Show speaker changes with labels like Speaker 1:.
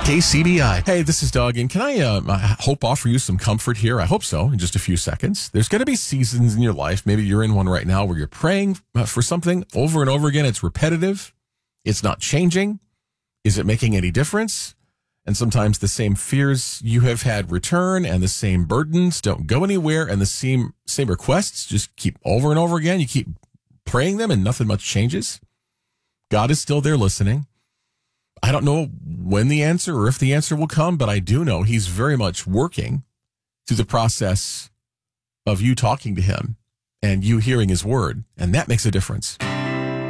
Speaker 1: KCBI. Hey, this is Doug, and can I hope offer you some comfort here? I hope so, in just a few seconds. There's going to be seasons in your life, maybe you're in one right now, where you're praying for something over and over again. It's repetitive. It's not changing. Is it making any difference? And sometimes the same fears you have had return, and the same burdens don't go anywhere, and the same requests just keep over and over again. You keep praying them, and nothing much changes. God is still there listening. I don't know when the answer or if the answer will come, but I do know he's very much working through the process of you talking to him and you hearing his word, and that makes a difference.